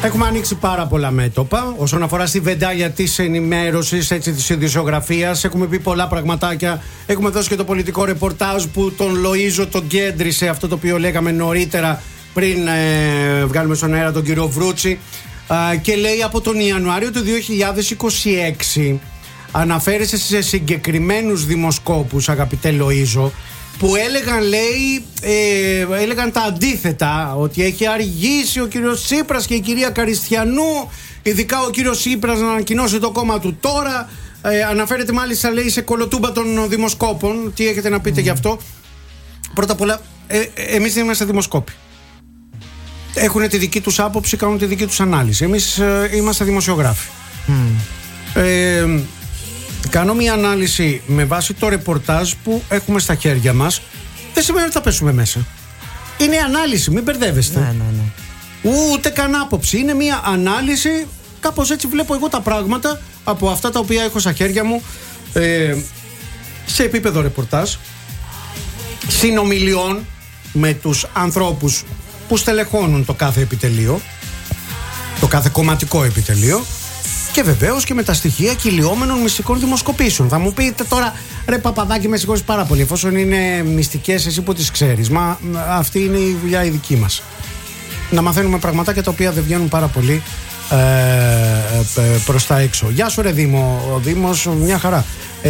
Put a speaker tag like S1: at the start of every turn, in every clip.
S1: Έχουμε ανοίξει πάρα πολλά μέτωπα όσον αφορά στη βεντάλια της ενημέρωσης, της ειδησιογραφίας. Έχουμε πει πολλά πραγματάκια. Έχουμε δώσει και το πολιτικό ρεπορτάζ που τον Λοΐζο τον κέντρισε, αυτό το οποίο λέγαμε νωρίτερα πριν βγάλουμε στον αέρα τον κύριο Βρούτσι. Και λέει από τον Ιανουάριο του 2026 αναφέρεσαι σε συγκεκριμένους δημοσκόπους, αγαπητέ Λοΐζο, που έλεγαν τα αντίθετα, ότι έχει αργήσει ο κύριος Τσίπρας και η κυρία Καριστιανού, ειδικά ο κύριος Τσίπρας, να ανακοινώσει το κόμμα του τώρα. Αναφέρεται μάλιστα, λέει, σε κολοτούμπα των δημοσκόπων. Τι έχετε να πείτε γι' αυτό? Πρώτα απ' όλα, εμείς δεν είμαστε δημοσκόποι. Έχουν τη δική τους άποψη, κάνουν τη δική τους ανάλυση. Εμείς είμαστε δημοσιογράφοι. Κάνω μια ανάλυση με βάση το ρεπορτάζ που έχουμε στα χέρια μας. Δεν σημαίνει ότι θα πέσουμε μέσα. Είναι ανάλυση, μην μπερδεύεστε. Ναι. Ούτε καν άποψη. Είναι μια ανάλυση. Κάπως έτσι βλέπω εγώ τα πράγματα από αυτά τα οποία έχω στα χέρια μου, σε επίπεδο ρεπορτάζ, συνομιλιών με τους ανθρώπους που στελεχώνουν το κάθε επιτελείο, το κάθε κομματικό επιτελείο, και βεβαίως και με τα στοιχεία κυλιόμενων μυστικών δημοσκοπήσεων. Θα μου πείτε τώρα, ρε Παπαδάκη, με συγχωρείς πάρα πολύ, εφόσον είναι μυστικές, εσύ που τις ξέρεις. Μα αυτή είναι η δουλειά η δική μας. Να μαθαίνουμε πραγματάκια τα οποία δεν βγαίνουν πάρα πολύ προς τα έξω. Γεια σου ρε Δήμο. Ο Δήμος μια χαρά.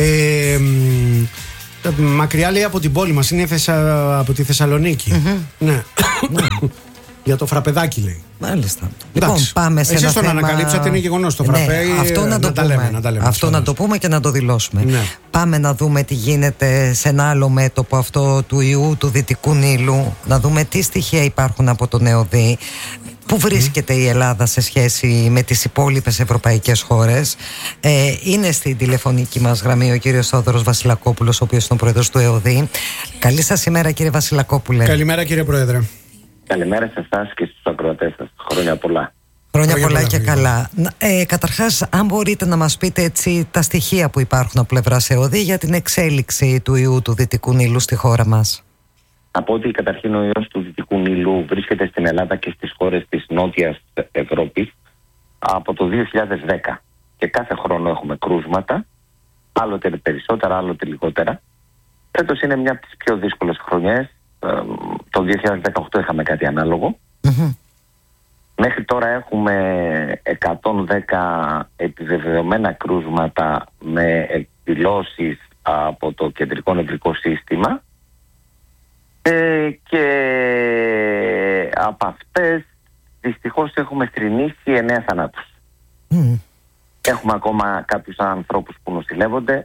S1: Μακριά, λέει, από την πόλη μας. Είναι από τη Θεσσαλονίκη. Ναι. Για το φραπεδάκι, λέει.
S2: Μάλιστα. Λοιπόν, πάμε σε
S1: εσείς τον ανακαλύψατε, είναι γεγονός το φραπέ.
S2: Αυτό να το πούμε. Αυτό να το πούμε και να το δηλώσουμε. Ναι. Πάμε να δούμε τι γίνεται σε ένα άλλο μέτωπο, αυτό του ιού του Δυτικού Νείλου. Να δούμε τι στοιχεία υπάρχουν από τον ΕΟΔΗ. Πού βρίσκεται η Ελλάδα σε σχέση με τις υπόλοιπες ευρωπαϊκές χώρες. Είναι στην τηλεφωνική μας γραμμή ο κύριος Θόδωρος Βασιλακόπουλος, ο οποίος είναι ο πρόεδρος του ΕΟΔΗ. Καλή σας ημέρα, κύριε Βασιλακόπουλε.
S1: Καλημέρα, κύριε Πρόεδρε.
S3: Καλημέρα σε εσάς και στους ακροατές σας. Χρόνια πολλά.
S2: Χρόνια πολλά και καλά. Καταρχάς, αν μπορείτε να μας πείτε έτσι τα στοιχεία που υπάρχουν από πλευράς ΕΟΔΗ για την εξέλιξη του ιού του Δυτικού Νείλου στη χώρα μας.
S3: Από ότι καταρχήν ο ιός του Δυτικού Νείλου βρίσκεται στην Ελλάδα και στις χώρες της Νότιας Ευρώπης από το 2010 και κάθε χρόνο έχουμε κρούσματα, άλλοτε περισσότερα, άλλοτε λιγότερα. Φέτος είναι μια από τις πιο δύσκολες χρονιές. Το 2018 είχαμε κάτι ανάλογο. Μέχρι τώρα έχουμε 110 επιβεβαιωμένα κρούσματα με εκδηλώσεις από το κεντρικό νευρικό σύστημα, και από αυτές δυστυχώς έχουμε θρηνήσει 9 θανάτους. Έχουμε ακόμα κάποιους ανθρώπους που νοσηλεύονται,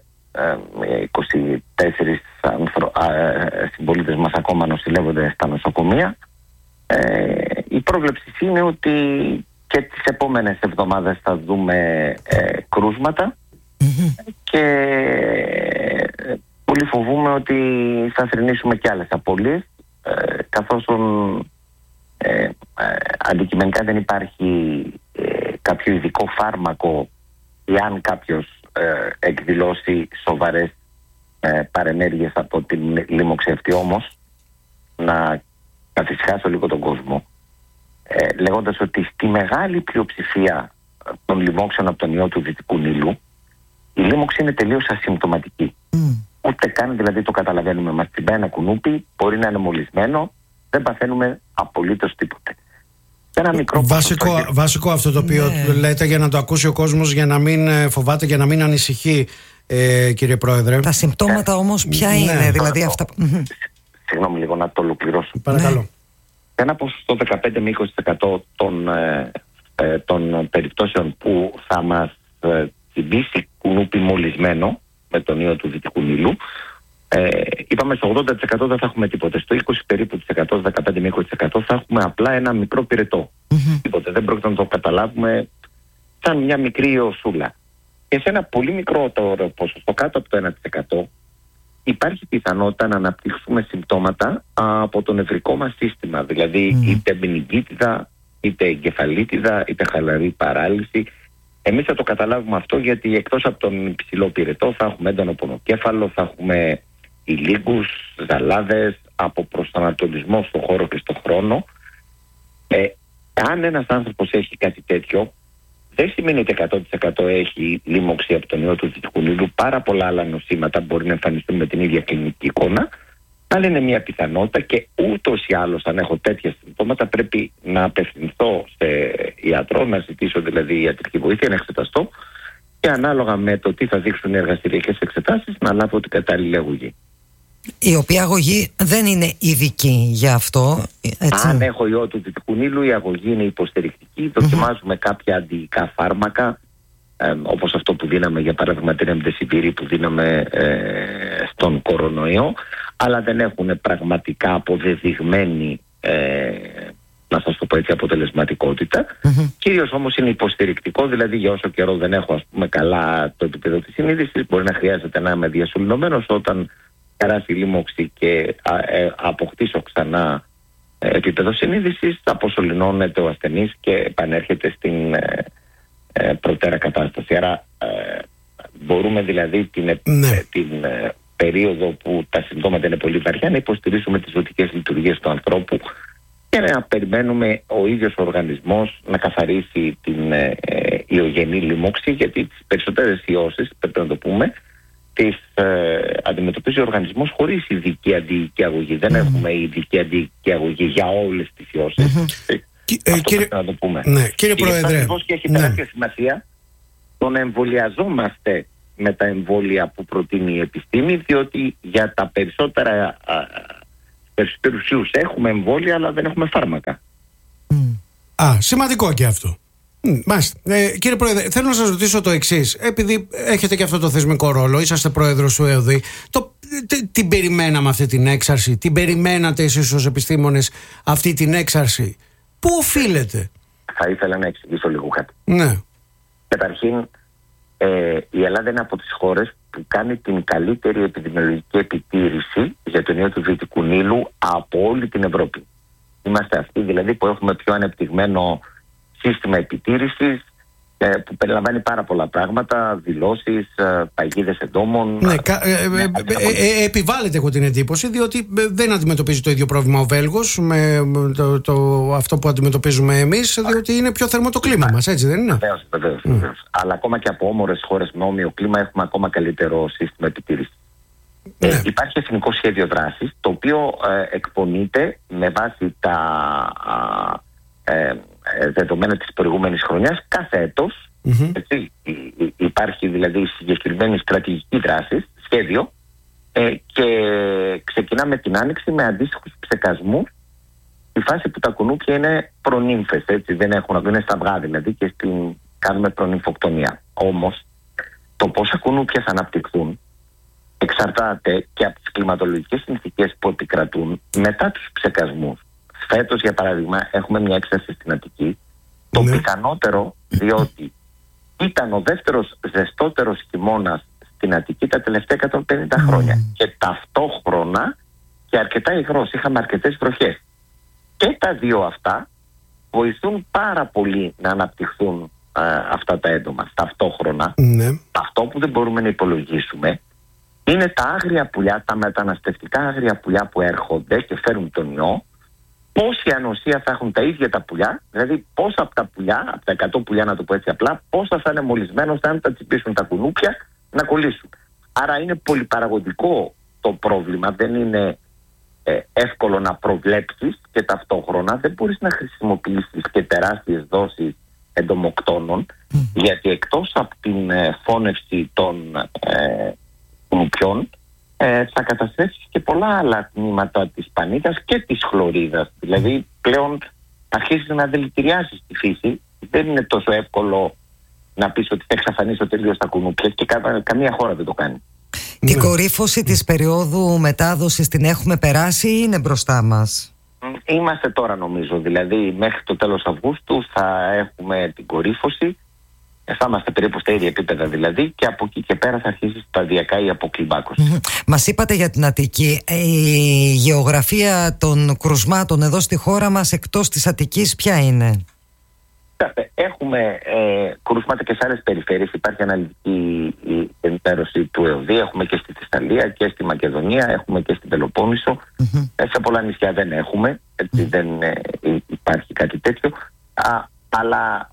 S3: 24 συμπολίτες μας ακόμα νοσηλεύονται στα νοσοκομεία. Η πρόβλεψη είναι ότι και τις επόμενες εβδομάδες θα δούμε κρούσματα, και πολύ φοβούμαι ότι θα θρηνήσουμε και άλλες απώλειες, καθώς αντικειμενικά δεν υπάρχει κάποιο ειδικό φάρμακο εάν κάποιος εκδηλώσει σοβαρές παρενέργειες από την λίμωξη αυτή. Όμως να καθησυχάσω λίγο τον κόσμο, λέγοντας ότι στη μεγάλη πλειοψηφία των λοιμόξεων από τον ιό του Δυτικού Νείλου η λίμωξη είναι τελείως ασυμπτωματική. Ούτε καν δηλαδή το καταλαβαίνουμε. Μας τσιμπάει ένα κουνούπι, μπορεί να είναι μολυσμένο, δεν παθαίνουμε απολύτως τίποτε. Ένα μικρό
S1: βασικό αυτό το οποίο λέτε, για να το ακούσει ο κόσμος, για να μην φοβάται, για να μην ανησυχεί, κύριε Πρόεδρε.
S2: Τα συμπτώματα όμως ποια είναι, δηλαδή αυτά?
S3: Συγγνώμη λίγο να το ολοκληρώσω.
S1: Παρακαλώ.
S3: Ένα ποσοστό 15 με 20% των περιπτώσεων που θα μας τσιμπήσει κουνούπι μολυσμένο με τον ιό του Δυτικού Νείλου, είπαμε στο 80% δεν θα έχουμε τίποτε. Στο 20 περίπου της 15 με 20% θα έχουμε απλά ένα μικρό πυρετό. Τίποτε. Δεν πρόκειται να το καταλάβουμε, σαν μια μικρή ιωσούλα. Και σε ένα πολύ μικρό ποσοστό, κάτω από το 1%, υπάρχει πιθανότητα να αναπτύξουμε συμπτώματα από το νευρικό μας σύστημα. Δηλαδή είτε μενιγκίτιδα, είτε εγκεφαλίτιδα, είτε χαλαρή παράλυση. Εμείς θα το καταλάβουμε αυτό, γιατί εκτός από τον υψηλό πυρετό θα έχουμε έντονο πονοκέφαλο, θα έχουμε ηλίγκους, ζαλάδες, από προσανατολισμό στον χώρο και στον χρόνο. Αν ένας άνθρωπος έχει κάτι τέτοιο, δεν σημαίνει ότι 100% έχει λίμωξη από τον ιό του Δυτικού Νείλου. Πάρα πολλά άλλα νοσήματα μπορεί να εμφανιστούν με την ίδια κλινική εικόνα, αλλά είναι μια πιθανότητα και ούτως ή άλλως, αν έχω τέτοια συμπτώματα, πρέπει να απευθυνθώ σε ιατρό, να ζητήσω δηλαδή ιατρική βοήθεια, να εξεταστώ και ανάλογα με το τι θα δείξουν οι εργαστηριακές εξετάσεις να λάβω την κατάλληλη αγωγή.
S2: Η οποία αγωγή δεν είναι ειδική για αυτό, έτσι.
S3: Αν έχω ιό του Δυτικού Νείλου, η αγωγή είναι υποστηρικτική. Δοκιμάζουμε κάποια αντιϊκά φάρμακα, όπως αυτό που δίναμε για παράδειγμα την Remdesivir που δίναμε στον κορονοϊό, αλλά δεν έχουν πραγματικά αποδεδειγμένη, να σας το πω έτσι, αποτελεσματικότητα. Κυρίως όμως είναι υποστηρικτικό, δηλαδή για όσο καιρό δεν έχω, ας πούμε, καλά το επίπεδο της συνείδησης, μπορεί να χρειάζεται να είμαι διασωληνωμένος. Όταν περάσει η λίμωξη και αποκτήσω ξανά επίπεδο συνείδησης, αποσωληνώνεται ο ασθενής και επανέρχεται στην προτέρα κατάσταση. Άρα μπορούμε δηλαδή την περίοδο που τα συμπτώματα είναι πολύ βαριά να υποστηρίσουμε τις ζωτικές λειτουργίες του ανθρώπου και να περιμένουμε ο ίδιος ο οργανισμός να καθαρίσει την ιογενή λίμωξη, γιατί τις περισσότερες ιώσεις, πρέπει να το πούμε, τις αντιμετωπίζει ο οργανισμός χωρίς ειδική αντιϊκή αγωγή. Δεν έχουμε ειδική αντιϊκή αγωγή για όλες τις ιώσεις.
S1: Κύριε,
S3: να το πούμε.
S1: Ναι, κύριε Πρόεδρε,
S3: και έχει τεράστια σημασία το να εμβολιαζόμαστε με τα εμβόλια που προτείνει η επιστήμη, διότι για τα περισσότερους ιούς έχουμε εμβόλια, αλλά δεν έχουμε φάρμακα.
S1: Σημαντικό και αυτό. Μάλιστα. Κύριε Πρόεδρε, θέλω να σας ρωτήσω το εξής. Επειδή έχετε και αυτό το θεσμικό ρόλο, είσαστε πρόεδρος του ΕΟΔΗ, την περιμέναμε αυτή την έξαρση, την περιμένατε εσείς ως επιστήμονες αυτή την έξαρση? Πού οφείλεται?
S3: Θα ήθελα να εξηγήσω λίγο κάτι.
S1: Ναι.
S3: Καταρχήν, η Ελλάδα είναι από τις χώρες που κάνει την καλύτερη επιδημιολογική επιτήρηση για τον ιό του Δυτικού Νείλου από όλη την Ευρώπη. Είμαστε αυτοί δηλαδή που έχουμε πιο ανεπτυγμένο σύστημα επιτήρησης, που περιλαμβάνει πάρα πολλά πράγματα, δηλώσεις, παγίδες εντόμων.
S1: Ναι, επιβάλλεται, έχω την εντύπωση, διότι δεν αντιμετωπίζει το ίδιο πρόβλημα ο Βέλγος με αυτό που αντιμετωπίζουμε εμείς, διότι είναι πιο θερμό το κλίμα μας, έτσι δεν είναι?
S3: Βεβαίως. Αλλά ακόμα και από όμορες χώρες με όμοιο κλίμα έχουμε ακόμα καλύτερο σύστημα επιτήρησης. Υπάρχει εθνικό σχέδιο δράσης, το οποίο εκπονείται με βάση τα δεδομένα της προηγούμενης χρονιάς κάθε έτος. Έτσι, υπάρχει δηλαδή συγκεκριμένη στρατηγική δράση, σχέδιο, και ξεκινάμε την άνοιξη με αντίστοιχους ψεκασμούς στη φάση που τα κουνούπια είναι προνύμφες, έτσι, δεν είναι σταυγά δηλαδή, και κάνουμε προνυμφοκτονία. Όμως το πόσα κουνούπια θα αναπτυχθούν εξαρτάται και από τις κλιματολογικές συνθήκες που επικρατούν μετά τους ψεκασμούς. Φέτος, για παράδειγμα, έχουμε μια έξαρση στην Αττική, το πιθανότερο, διότι ήταν ο δεύτερος ζεστότερος χειμώνας στην Αττική τα τελευταία 150 χρόνια και ταυτόχρονα και αρκετά υγρός, είχαμε αρκετές βροχές. Και τα δύο αυτά βοηθούν πάρα πολύ να αναπτυχθούν αυτά τα έντομα ταυτόχρονα. Αυτό που δεν μπορούμε να υπολογίσουμε είναι τα άγρια πουλιά, τα μεταναστευτικά άγρια πουλιά που έρχονται και φέρουν τον ιό. Πόση ανοσία θα έχουν τα ίδια τα πουλιά, δηλαδή πόσα από τα πουλιά, από τα 100 πουλιά να το πω έτσι απλά, πόσα θα είναι μολυσμένος αν τα τσιπήσουν τα κουνούπια να κολλήσουν. Άρα είναι πολυπαραγωγικό το πρόβλημα, δεν είναι εύκολο να προβλέψεις και ταυτόχρονα δεν μπορείς να χρησιμοποιήσεις και τεράστιες δόσεις εντομοκτώνων, γιατί εκτός από την φώνευση των κουνουπιών θα καταστρέψεις και πολλά άλλα τμήματα της πανίδας και της χλωρίδας. Δηλαδή πλέον αρχίζεις να δηλητηριάσεις τη φύση. Δεν είναι τόσο εύκολο να πεις ότι θα εξαφανίσω τελείως τα κουνούπια και καμία χώρα δεν το κάνει.
S2: Την κορύφωση της περίοδου μετάδοσης την έχουμε περάσει ή είναι μπροστά μας?
S3: Είμαστε τώρα νομίζω, δηλαδή μέχρι το τέλος Αυγούστου θα έχουμε την κορύφωση. Θα είμαστε περίπου στα ίδια επίπεδα δηλαδή, και από εκεί και πέρα θα αρχίσει σταδιακά η αποκλιμάκωση.
S2: Μας είπατε για την Αττική. Η γεωγραφία των κρουσμάτων εδώ στη χώρα μας εκτός της Αττικής ποια είναι?
S3: Έχουμε κρούσματα και σε άλλες περιφέρειες. Υπάρχει αναλυτική ενημέρωση του ΕΟΔΗ. Έχουμε και στη Θεσσαλία και στη Μακεδονία. Έχουμε και στην Πελοπόννησο. Σε πολλά νησιά δεν έχουμε. Έτσι δεν υπάρχει κάτι τέτοιο. Αλλά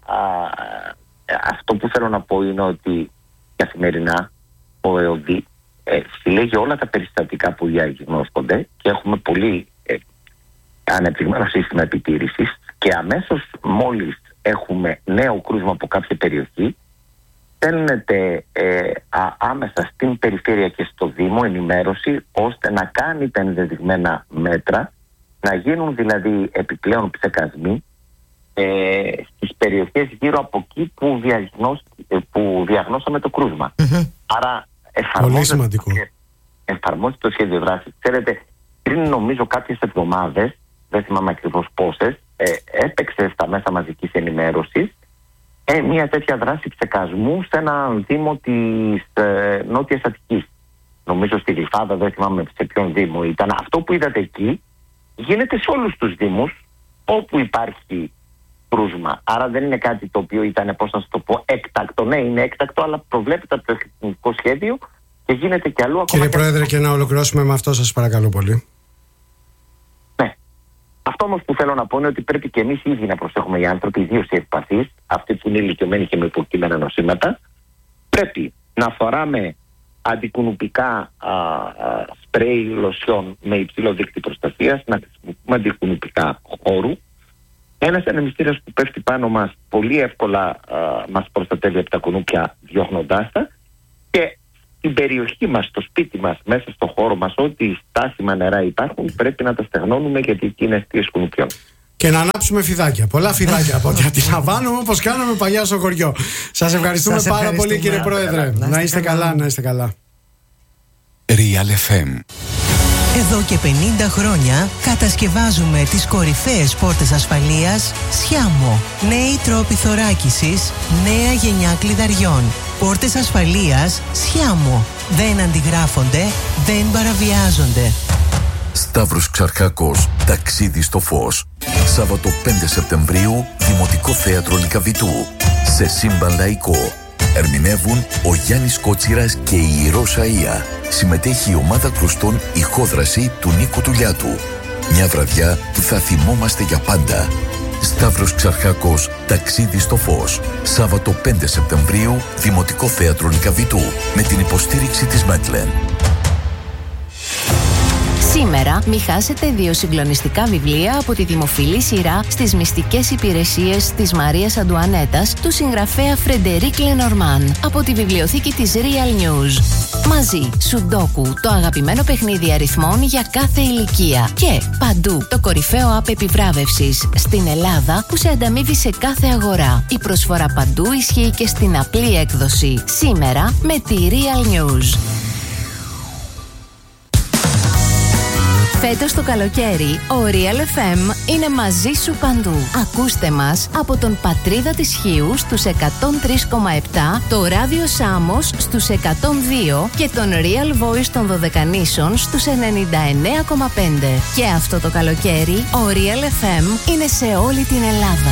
S3: αυτό που θέλω να πω είναι ότι καθημερινά ο ΕΟΔΗ συλλέγει όλα τα περιστατικά που διαγνώσκονται και έχουμε πολύ ανεπτυγμένο σύστημα επιτήρησης, και αμέσως μόλις έχουμε νέο κρούσμα από κάποια περιοχή, στέλνεται άμεσα στην περιφέρεια και στο Δήμο ενημέρωση ώστε να κάνει τα ενδεδειγμένα μέτρα, να γίνουν δηλαδή επιπλέον ψεκασμοί στις περιοχές γύρω από εκεί που διαγνώσαμε το κρούσμα. Άρα εφαρμόζεται το σχέδιο δράσης. Ξέρετε, πριν νομίζω κάποιες εβδομάδες, δεν θυμάμαι ακριβώς πόσες, έπαιξε στα μέσα μαζικής ενημέρωσης μια τέτοια δράση ψεκασμού σε ένα δήμο της Νότιας Αττικής. Νομίζω στη Γλυφάδα, δεν θυμάμαι σε ποιον δήμο ήταν. Αυτό που είδατε εκεί γίνεται σε όλους τους δήμους όπου υπάρχει κρούσμα. Άρα δεν είναι κάτι το οποίο ήταν, πώς να σας το πω, έκτακτο. Ναι, είναι έκτακτο, αλλά προβλέπεται από το εθνικό σχέδιο και γίνεται κι αλλού.
S1: Κύριε Πρόεδρε, και να ολοκληρώσουμε με αυτό, σας παρακαλώ πολύ.
S3: Ναι. Αυτό όμως που θέλω να πω είναι ότι πρέπει και εμείς ήδη να προσέχουμε οι άνθρωποι, ιδίως οι ευπαθείς, αυτοί που είναι ηλικιωμένοι και με υποκείμενα νοσήματα. Πρέπει να φοράμε αντικουνουπικά σπρέι λοσιόν με υψηλό δίκτυο προστασίας, να χρησιμοποιούμε αντικουνουπικά χώρου. Ένας ανεμιστήρας που πέφτει πάνω μας πολύ εύκολα μας προστατεύει από τα κουνούπια διώχνοντάς τα, και στην περιοχή μας, στο σπίτι μας, μέσα στο χώρο μας, ό,τι στάσιμα νερά υπάρχουν πρέπει να τα στεγνώνουμε, γιατί εκεί είναι αιστείες κουνουπιών.
S1: Και να ανάψουμε φιδάκια, πολλά φιδάκια από ό,τι αντιλαμβάνομαι, όπως κάναμε παλιά στο χωριό. Σας ευχαριστούμε πάρα πολύ, κύριε Πρόεδρε. Να είστε καλά, να είστε καλά.
S4: Real FM.
S5: Εδώ και 50 χρόνια κατασκευάζουμε τις κορυφαίες πόρτες ασφαλείας Sciamo. Νέοι τρόποι θωράκισης, νέα γενιά κλειδαριών. Πόρτες ασφαλείας Sciamo. Δεν αντιγράφονται, δεν παραβιάζονται.
S4: Σταύρος Ξαρχάκος, ταξίδι στο φως. Σάββατο 5 Σεπτεμβρίου, Δημοτικό Θέατρο Λυκαβητού. Σε σύμπαν λαϊκό. Ερμηνεύουν ο Γιάννης Κότσιρας και η Ηρώ Σαΐα. Συμμετέχει η ομάδα κρουστών Ηχόδραση του Νίκου Τουλιάτου. Μια βραδιά που θα θυμόμαστε για πάντα. Σταύρος Ξαρχάκος, ταξίδι στο φως. Σάββατο 5 Σεπτεμβρίου, Δημοτικό Θέατρο Λυκαβητού. Με την υποστήριξη της Μέτλεν.
S6: Σήμερα μη χάσετε 2 συγκλονιστικά βιβλία από τη δημοφιλή σειρά στις μυστικές υπηρεσίες της Μαρίας Αντουανέτας του συγγραφέα Φρεντερίκ Λενορμάν από τη βιβλιοθήκη της Real News. Μαζί, Σουντόκου, το αγαπημένο παιχνίδι αριθμών για κάθε ηλικία. Και Παντού, το κορυφαίο app επιβράβευσης στην Ελλάδα που σε ανταμείβει σε κάθε αγορά. Η προσφορά Παντού ισχύει και στην απλή έκδοση. Σήμερα με τη Real News. Φέτος το καλοκαίρι, ο Real FM είναι μαζί σου παντού. Ακούστε μας από τον Πατρίδα της Χίου στους 103,7, το ράδιο Σάμος στους 102 και τον Real Voice των Δωδεκανήσων στους 99,5. Και αυτό το καλοκαίρι, ο Real FM είναι σε όλη την Ελλάδα.